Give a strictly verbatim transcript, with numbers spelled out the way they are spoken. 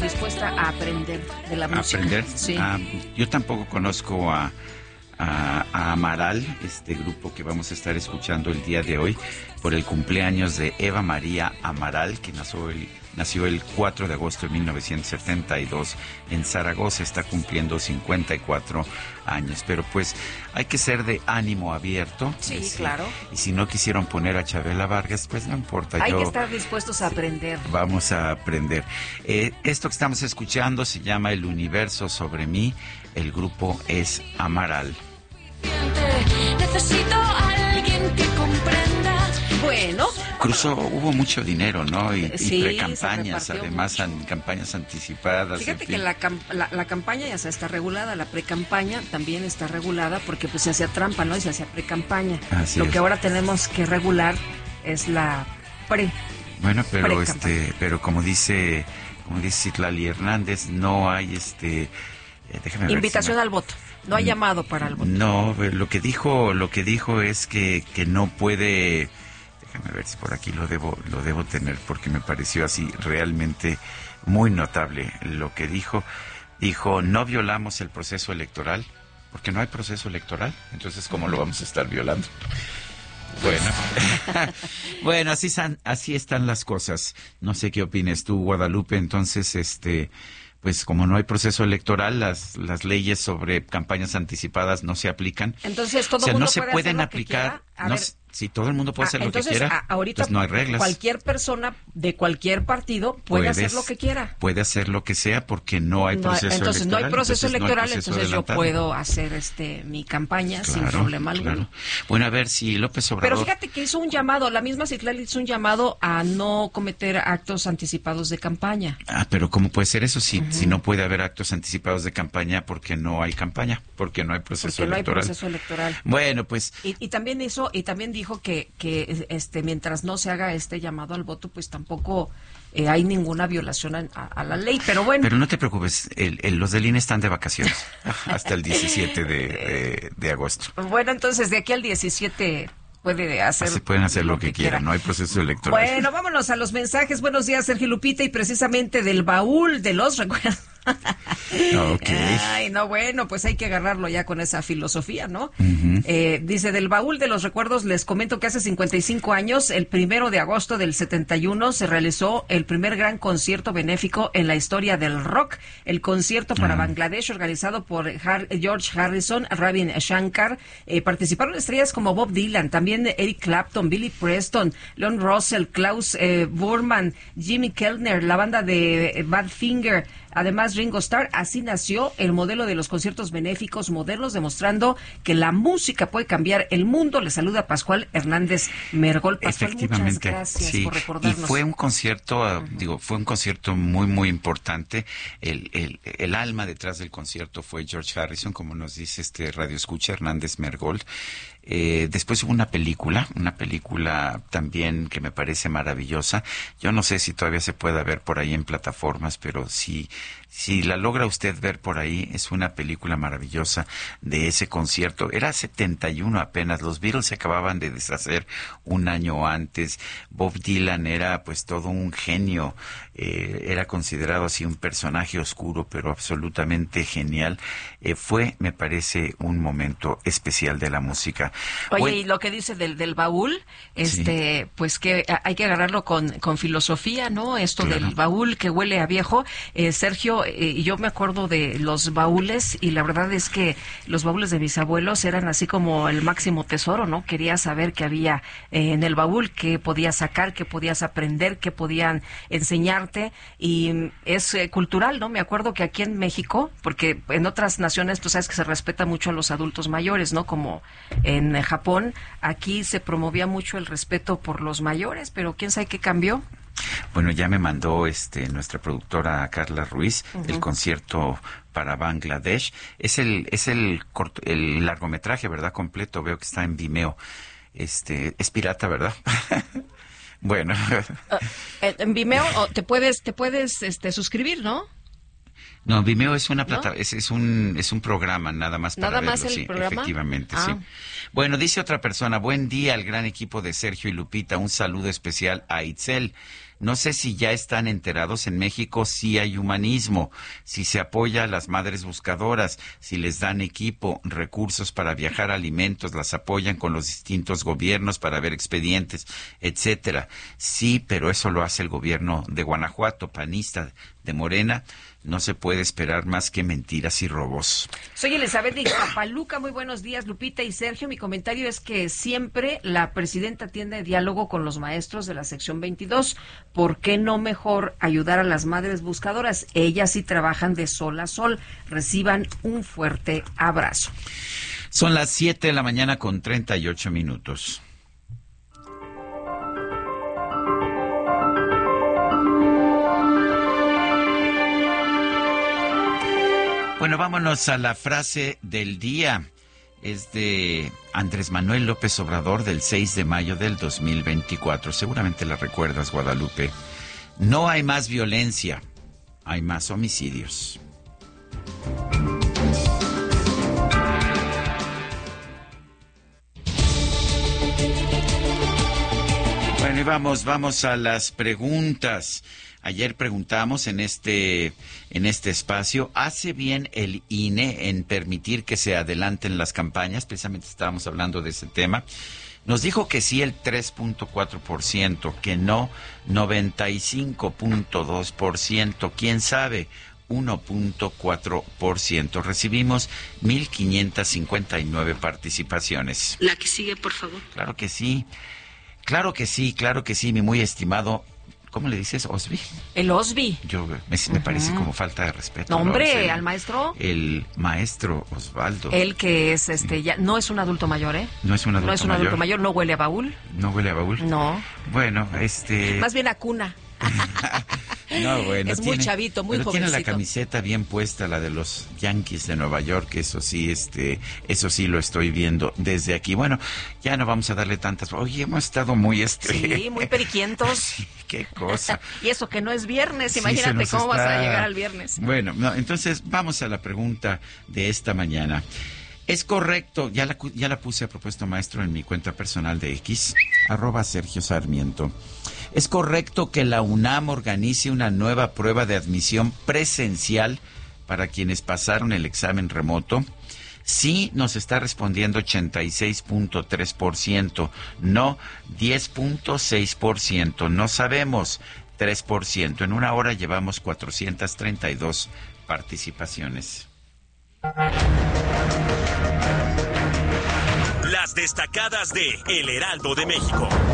dispuesta a aprender de la música. ¿Aprender? Sí. Ah, yo tampoco conozco a, a, a Amaral, este grupo que vamos a estar escuchando el día de hoy, por el cumpleaños de Eva María Amaral, que nació el, nació el cuatro de agosto de mil novecientos setenta y dos en Zaragoza. Está cumpliendo cincuenta y cuatro años, pero pues hay que ser de ánimo abierto. Sí, es, claro. Y si no quisieron poner a Chabela Vargas, pues no importa. Hay yo, que estar dispuestos a aprender. Vamos a aprender. Eh, esto que estamos escuchando se llama El Universo sobre mí. El grupo es Amaral. Necesito a alguien que comprenda. Bueno, Cruzó, hubo mucho dinero, ¿no? Y, Sí, y precampañas, se repartió además, mucho. an- campañas anticipadas. fíjate en que fin. la, cam- la, la campaña ya se está regulada, la precampaña también está regulada porque pues se hacía trampa, ¿no? Y se hacía precampaña. Así Lo es. que ahora tenemos que regular es la pre. Bueno, pero precampaña. este, pero como dice, como dice Citlali Hernández, no hay este, eh, déjame ver Invitación si me- al voto. No hay llamado para el voto. No, lo que dijo, lo que dijo es que, que no puede. Déjame ver si por aquí lo debo, lo debo tener, porque me pareció así realmente muy notable lo que dijo. Dijo, no violamos el proceso electoral, porque no hay proceso electoral, entonces ¿cómo lo vamos a estar violando? Bueno, bueno, así están, así están las cosas. No sé qué opines tú, Guadalupe. Entonces, este, pues como no hay proceso electoral, las las leyes sobre campañas anticipadas no se aplican. Entonces todo O sea, mundo no se puede pueden hacer lo que aplicar. quiera. A No, ver, s- si todo el mundo puede hacer ah, lo que entonces, quiera, a- ahorita pues no hay reglas. cualquier persona de cualquier partido puede Puedes- hacer lo que quiera. Puede hacer lo que sea porque no hay No hay- proceso entonces electoral. no hay proceso entonces no hay electoral, proceso entonces yo adelantado. puedo hacer este mi campaña sin Claro, problema alguno. claro. Bueno, a ver si López Obrador. Pero fíjate que hizo un llamado, la misma Citlali hizo un llamado a no cometer actos anticipados de campaña. Ah, pero ¿cómo puede ser eso si, si no puede haber actos anticipados de campaña porque no hay campaña, porque no hay proceso Porque no hay electoral? proceso electoral. Bueno, pues Y, y también hizo, y también dijo que, que este mientras no se haga este llamado al voto, pues tampoco eh, hay ninguna violación a, a- a la ley. Pero bueno, pero no te preocupes, el, el- los del I N E están de vacaciones hasta el diecisiete de, de- de agosto. bueno, entonces de aquí al diecisiete puede hacer Así pueden hacer lo que quieran, no hay proceso electoral. Bueno, vámonos a los mensajes. Buenos días, Sergio Lupita, y precisamente del baúl de los recuerdos. Ok. Ay, no, bueno, pues hay que agarrarlo ya con esa filosofía, ¿no? Ujú. Eh, dice, del baúl de los recuerdos, les comento que hace cincuenta y cinco años, el primero de agosto del setenta y uno, se realizó el primer gran concierto benéfico en la historia del rock, el concierto para Ah. Bangladesh, organizado por Har- George Harrison, Ravi Shankar. Eh, participaron estrellas como Bob Dylan, también Eric Clapton, Billy Preston, Leon Russell, Klaus eh, Burman, Jimmy Kellner, la banda de eh, Badfinger, además Ringo Starr. Así nació el modelo de los conciertos benéficos modernos, demostrando que la música puede cambiar el mundo. Le saluda Pascual Hernández Mergol. Pascual, muchas Efectivamente, gracias sí. por Y recordarnos. fue un concierto, uh, digo, fue un concierto muy, muy importante. El, el, el alma detrás del concierto fue George Harrison, como nos dice este Radio Escucha, Hernández Mergol. Eh, después hubo una película, una película también que me parece maravillosa. Yo no sé si todavía se puede ver por ahí en plataformas, pero si, si la logra usted ver por ahí, es una película maravillosa de ese concierto. Era setenta y uno apenas, los Beatles se acababan de deshacer un año antes. Bob Dylan era pues todo un genio, eh, era considerado así un personaje oscuro, pero absolutamente genial. Eh, fue, me parece, un momento especial de la música. Oye, Bueno, y lo que dice del, del baúl, este, pues que a- hay que agarrarlo con, con filosofía, ¿no? Esto Claro. del baúl que huele a viejo. Eh, Sergio, eh, yo me acuerdo de los baúles y la verdad es que los baúles de mis abuelos eran así como el máximo tesoro, ¿no? Quería saber qué había eh, en el baúl, qué podías sacar, qué podías aprender, qué podían enseñarte, y mm, es eh, cultural, ¿no? Me acuerdo que aquí en México, porque en otras naciones tú sabes que se respeta mucho a los adultos mayores, ¿no? Como en Japón, aquí se promovía mucho el respeto por los mayores, pero quién sabe qué cambió. Bueno, ya me mandó este nuestra productora Carla Ruiz el concierto para Bangladesh. Es el es el corto- el largometraje, ¿verdad? Completo. Veo que está en Vimeo. Este, es pirata, ¿verdad? Bueno, En en Vimeo o te puedes te puedes este suscribir, ¿no? no, Vimeo es una ¿No? plata, es, es un es un programa nada más para ¿Nada verlo, más el sí, programa? efectivamente, Ah. sí. Bueno, dice otra persona, buen día al gran equipo de Sergio y Lupita, un saludo especial a Itzel. No sé si ya están enterados, en México sí hay humanismo, si se apoya a las madres buscadoras, si les dan equipo, recursos para viajar, alimentos, las apoyan con los distintos gobiernos para ver expedientes, etcétera. Sí, pero eso lo hace el gobierno de Guanajuato, panista, de Morena. No se puede esperar más que mentiras y robos. Soy Elizabeth de Ixtapaluca. Muy buenos días, Lupita y Sergio. Mi comentario es que siempre la presidenta tiene diálogo con los maestros de la sección veintidós. ¿Por qué no mejor ayudar a las madres buscadoras? Ellas sí trabajan de sol a sol. Reciban un fuerte abrazo. Son las siete de la mañana con treinta y ocho minutos. Bueno, vámonos a la frase del día. Es de Andrés Manuel López Obrador, del seis de mayo del dos mil veinticuatro. Seguramente la recuerdas, Guadalupe. No hay más violencia, hay más homicidios. Bueno, y vamos, vamos a las preguntas. Ayer preguntamos en este en este espacio, ¿hace bien el I N E en permitir que se adelanten las campañas? Precisamente estábamos hablando de ese tema. Nos dijo que sí el tres punto cuatro por ciento, que no noventa y cinco punto dos por ciento, quién sabe, uno punto cuatro por ciento. Recibimos mil quinientas cincuenta y nueve participaciones. La que sigue, por favor. Claro que sí, claro que sí, claro que sí, mi muy estimado. ¿Cómo le dices? ¿Osby? El Osby. Yo, me, me uh-huh. parece como falta de respeto. No, hombre, ¿no? El, al maestro. El maestro Osvaldo. Él que es, este, ya no es un adulto mayor, ¿eh? No es un adulto mayor. No es un mayor. adulto mayor, no huele a baúl. No huele a baúl. No. Bueno, este... Más bien a cuna. No, bueno, es tiene, muy chavito, muy pero jovencito. Tiene la camiseta bien puesta, la de los Yankees de Nueva York, eso sí, este, eso sí lo estoy viendo desde aquí. Bueno, ya no vamos a darle tantas. Oye, hemos estado muy este. Sí, muy periquientos. Sí, qué cosa. Y eso que no es viernes, sí, imagínate cómo está... vas a llegar al viernes. Bueno, no, entonces vamos a la pregunta de esta mañana. ¿Es correcto? Ya la, ya la puse a propósito, maestro, en mi cuenta personal de X, arroba Sergio Sarmiento. ¿Es correcto que la UNAM organice una nueva prueba de admisión presencial para quienes pasaron el examen remoto? Sí, nos está respondiendo ochenta y seis punto tres por ciento, no diez punto seis por ciento, no sabemos tres por ciento. En una hora llevamos cuatrocientas treinta y dos participaciones. Las destacadas de El Heraldo de México.